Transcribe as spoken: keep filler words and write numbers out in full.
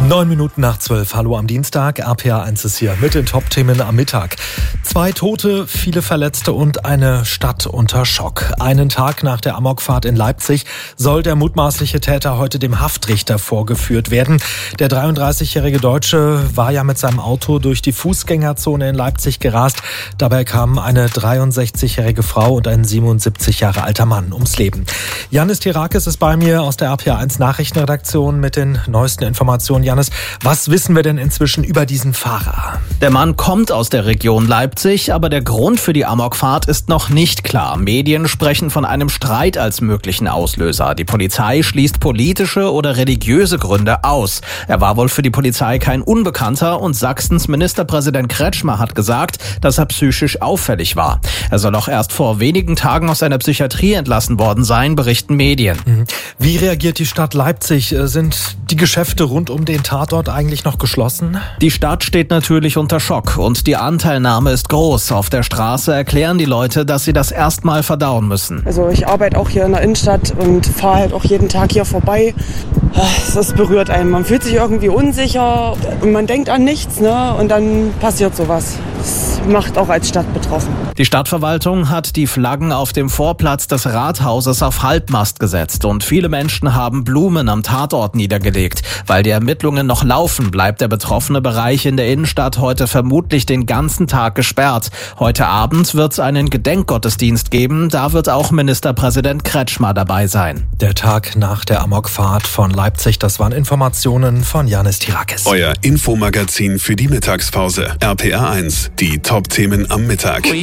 Neun Minuten nach zwölf. Hallo am Dienstag. R P A eins ist hier mit den Top-Themen am Mittag. Zwei Tote, viele Verletzte und eine Stadt unter Schock. Einen Tag nach der Amokfahrt in Leipzig soll der mutmaßliche Täter heute dem Haftrichter vorgeführt werden. Der dreiunddreißigjährige Deutsche war ja mit seinem Auto durch die Fußgängerzone in Leipzig gerast. Dabei kamen eine dreiundsechzigjährige Frau und ein siebenundsiebzig Jahre alter Mann ums Leben. Yannis Tirakis ist bei mir aus der R P A eins Nachrichtenredaktion mit den neuesten Informationen. Yannis, was wissen wir denn inzwischen über diesen Fahrer? Der Mann kommt aus der Region Leipzig, aber der Grund für die Amokfahrt ist noch nicht klar. Medien sprechen von einem Streit als möglichen Auslöser. Die Polizei schließt politische oder religiöse Gründe aus. Er war wohl für die Polizei kein Unbekannter und Sachsens Ministerpräsident Kretschmer hat gesagt, dass er psychisch auffällig war. Er soll auch erst vor wenigen Tagen aus seiner Psychiatrie entlassen worden sein, berichten Medien. Wie reagiert die Stadt Leipzig? Sind die Geschäfte rund um den Tatort eigentlich noch geschlossen? Die Stadt steht natürlich unter Schock und die Anteilnahme ist groß. Auf der Straße erklären die Leute, dass sie das erstmal verdauen müssen. Also ich arbeite auch hier in der Innenstadt und fahre halt auch jeden Tag hier vorbei. Das berührt einen. Man fühlt sich irgendwie unsicher und man denkt an nichts, ne? Und dann passiert sowas. Das macht auch als Stadt betroffen. Die Stadtverwaltung hat die Flaggen auf dem Vorplatz des Rathauses auf Halbmast gesetzt und viele Menschen haben Blumen am Tatort niedergelegt. Weil die Ermittlungen noch laufen, bleibt der betroffene Bereich in der Innenstadt heute vermutlich den ganzen Tag gesperrt. Heute Abend wird es einen Gedenkgottesdienst geben, da wird auch Ministerpräsident Kretschmer dabei sein. Der Tag nach der Amokfahrt von Leipzig, das waren Informationen von Yannis Tirakis. Euer Infomagazin für die Mittagspause. R P A eins, die Top-Themen am Mittag.